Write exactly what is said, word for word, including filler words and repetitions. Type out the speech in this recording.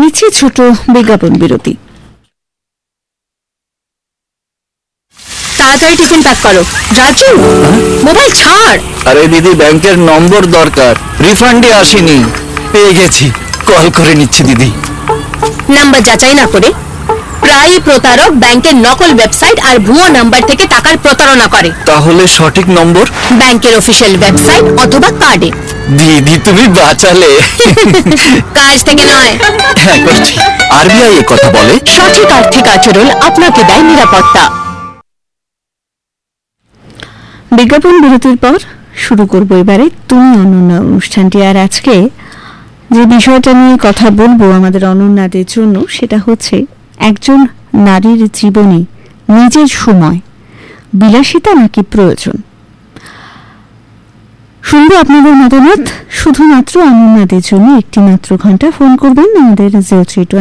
নিচ্ছি ছোট বিজ্ঞাপন বিরতি। তাড়াতাড়ি টিফিন প্যাক করো। রাজু, মোবাইল ছাড়। আরে দিদি, ব্যাংকের নম্বর দরকার, রিফান্ডে আসেনি। পেয়ে গেছি, কল করে নিচ্ছি দিদি। নাম্বার যাচাই না করে প্রায় প্রতারক ব্যাংকের নকল ওয়েবসাইট আর ভুয়ো নাম্বার থেকে টাকার প্রতারণা করে। তাহলে সঠিক নম্বর ব্যাংকের অফিসিয়াল ওয়েবসাইট অথবা কার্ডে। দিদি তুমি বাঁচালে। কাজ থেকে নয়। হ্যাঁ করছি। আরবিআই এ কথা বলে, সঠিক আর্থিক আচরণ আপনাকে দেয় নিরাপত্তা। বিজ্ঞাপন বিরতির পর শুরু করব এবারে তুমি অনন্যা অনুষ্ঠানটি। আর আজকে যে বিষয়টা নিয়ে কথা বলবো আমাদের অনন্যাদের জন্য, সেটা হচ্ছে একজন নারীর জীবনে নিজের সময় বিলাসিতা নাকি প্রয়োজন। শুনবো আপনাদের মতামত। শুধুমাত্র অনন্যাদের জন্য একটি মাত্র ঘন্টা ফোন করবেন আমাদের জিরো থ্রি